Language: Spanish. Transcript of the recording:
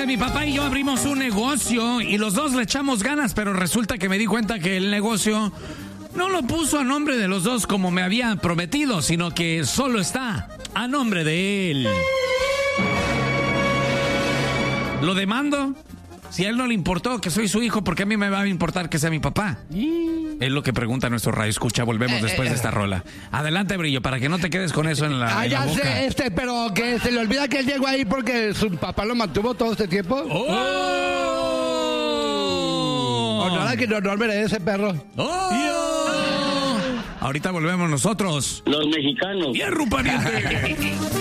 mi papá y yo abrimos un negocio y los dos le echamos ganas, pero resulta que me di cuenta que el negocio no lo puso a nombre de los dos como me había prometido, sino que solo está a nombre de él. ¿Lo demando? Si a él no le importó que soy su hijo, ¿por qué a mí me va a importar que sea mi papá? Es lo que pregunta nuestro radio escucha. Volvemos después de esta rola. Adelante, Brillo, para que no te quedes con eso en la, en la boca. Sé, pero que se le olvida que él llegó ahí porque su papá lo mantuvo todo este tiempo. Honor que no merece, perro. Ahorita volvemos nosotros. Los mexicanos. ¡Hierro, pariente!